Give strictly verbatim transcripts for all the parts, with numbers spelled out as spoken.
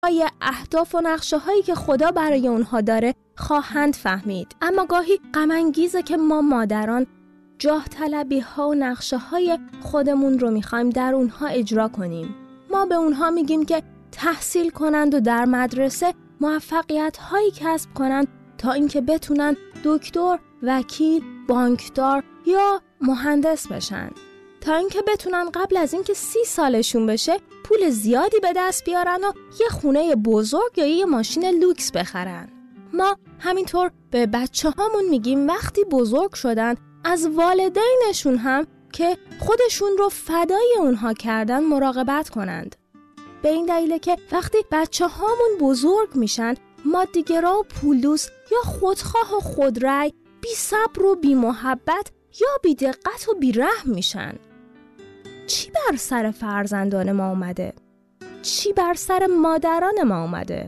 های اهداف و نقشه هایی که خدا برای اونها داره خواهند فهمید. اما گاهی غم انگیزه که ما مادران جاه طلبی ها و نقشه های خودمون رو میخوایم در اونها اجرا کنیم. ما به اونها میگیم که تحصیل کنند و در مدرسه موفقیت هایی کسب کنند تا اینکه بتونن دکتر، وکیل، بانکدار یا مهندس بشن. تا اینکه بتونن قبل از اینکه سی سالشون بشه پول زیادی به دست بیارن و یه خونه بزرگ یا یه ماشین لوکس بخرن. ما همینطور به بچه هامون میگیم وقتی بزرگ شدن از والدینشون هم که خودشون رو فدای اونها کردن مراقبت کنند. به این دلیله که وقتی بچه هامون بزرگ میشن مادیگرا و پولدوست یا خودخواه و خودرأی، بی صبر و بی محبت یا بی دقت و بی رحم میشن. چی بر سر فرزندان ما اومده؟ چی بر سر مادران ما اومده؟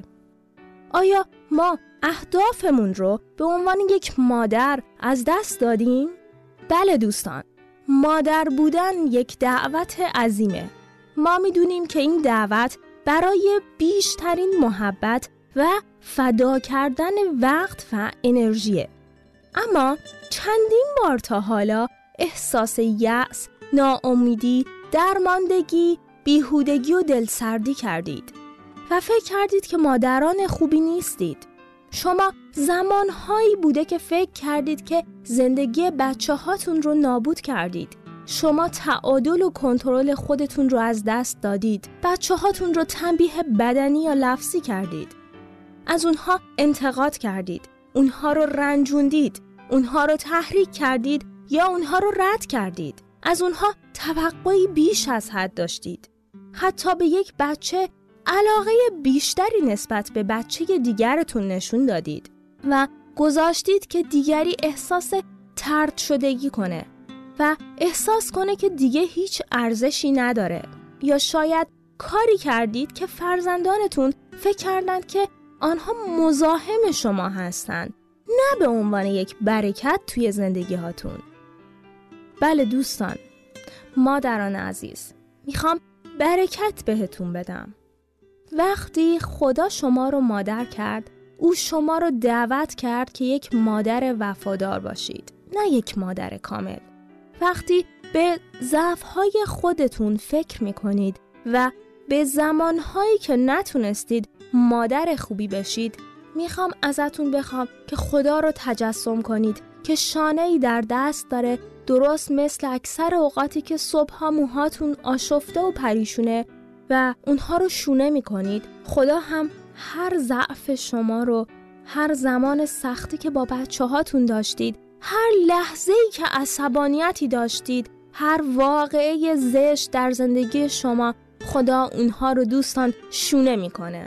آیا ما اهدافمون رو به عنوان یک مادر از دست دادیم؟ بله دوستان، مادر بودن یک دعوت عظیمه. ما میدونیم که این دعوت برای بیشترین محبت و فدا کردن وقت و انرژیه. اما چندین بار تا حالا احساس یأس، ناامیدی، درماندگی، بیهودگی و دلسردی کردید و فکر کردید که مادران خوبی نیستید. شما زمانهایی بوده که فکر کردید که زندگی بچه هاتون رو نابود کردید. شما تعادل و کنترل خودتون رو از دست دادید. بچه هاتون رو تنبیه بدنی یا لفظی کردید. از اونها انتقاد کردید. اونها رو رنجوندید. اونها رو تحریک کردید یا اونها رو رد کردید. از اونها توقعی بیش از حد داشتید. حتی به یک بچه علاقه بیشتری نسبت به بچه دیگرتون نشون دادید و گذاشتید که دیگری احساس طرد شدگی کنه و احساس کنه که دیگه هیچ ارزشی نداره. یا شاید کاری کردید که فرزندانتون فکر کردند که آنها مزاحم شما هستند، نه به عنوان یک برکت توی زندگی هاتون. بله دوستان، مادران عزیز، میخوام برکت بهتون بدم. وقتی خدا شما رو مادر کرد، او شما رو دعوت کرد که یک مادر وفادار باشید، نه یک مادر کامل. وقتی به ضعف‌های خودتون فکر میکنید و به زمانهایی که نتونستید مادر خوبی بشید، میخوام ازتون بخوام که خدا رو تجسم کنید که شانه‌ای در دست داره، درست مثل اکثر اوقاتی که صبح‌ها موهاتون آشفته و پریشونه و اونها رو شونه میکنید. خدا هم هر ضعف شما رو، هر زمان سختی که با بچه هاتون داشتید، هر لحظه‌ای که عصبانیتی داشتید، هر واقعه زشت در زندگی شما، خدا اونها رو دوستان شونه میکنه.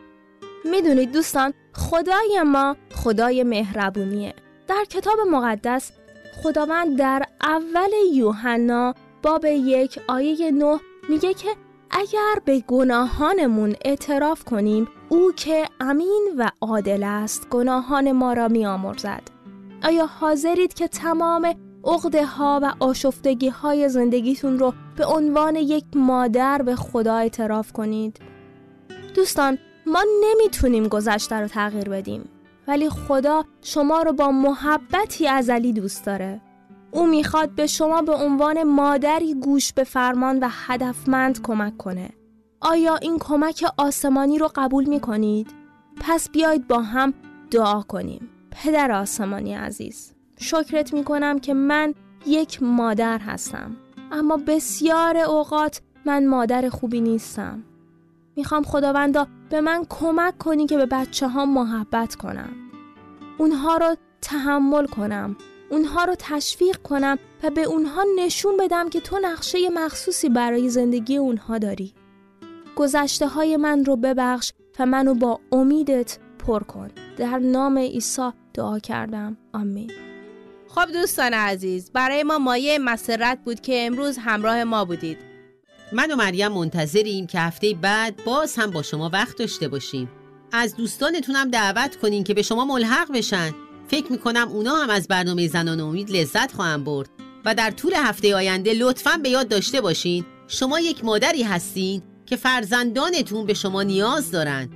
میدونید دوستان، خدای ما خدای مهربونیه. در کتاب مقدس خداوند در اول یوحنا باب یک آیه نه میگه که اگر به گناهانمون اعتراف کنیم، او که امین و عادل است گناهان ما را می‌آمرزد. آیا حاضرید که تمام عقده ها و آشفتگی های زندگیتون رو به عنوان یک مادر به خدا اعتراف کنید؟ دوستان، ما نمیتونیم گذشته رو تغییر بدیم، ولی خدا شما رو با محبتی ازلی دوست داره. او میخواد به شما به عنوان مادری گوش به فرمان و هدفمند کمک کنه. آیا این کمک آسمانی رو قبول میکنید؟ پس بیایید با هم دعا کنیم. پدر آسمانی عزیز، شکرت میکنم که من یک مادر هستم، اما بسیار اوقات من مادر خوبی نیستم. میخوام خداوندا به من کمک کنی که به بچه ها محبت کنم، اونها رو تحمل کنم، اونها رو تشویق کنم و به اونها نشون بدم که تو نقشه مخصوصی برای زندگی اونها داری. گذشته های من رو ببخش و منو با امیدت پر کن. در نام عیسی دعا کردم، آمین. خب دوستان عزیز، برای ما مایه مسرت بود که امروز همراه ما بودید. من و مریم منتظریم که هفته بعد باز هم با شما وقت داشته باشیم. از دوستانتون هم دعوت کنین که به شما ملحق بشن. فکر میکنم اونا هم از برنامه زنان امید لذت خواهند برد. و در طول هفته آینده لطفاً به یاد داشته باشین شما یک مادری هستین که فرزندانتون به شما نیاز دارن.